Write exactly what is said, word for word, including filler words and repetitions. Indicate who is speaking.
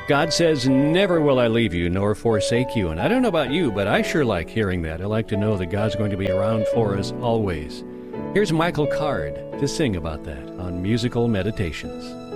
Speaker 1: God says, never will I leave you nor forsake you. And I don't know about you, but I sure like hearing that. I like to know that God's going to be around for us always. Here's Michael Card to sing about that on Musical Meditations.